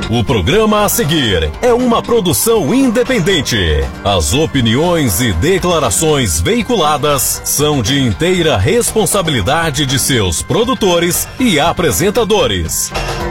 O programa a seguir é uma produção independente. As opiniões e declarações veiculadas são de inteira responsabilidade de seus produtores e apresentadores.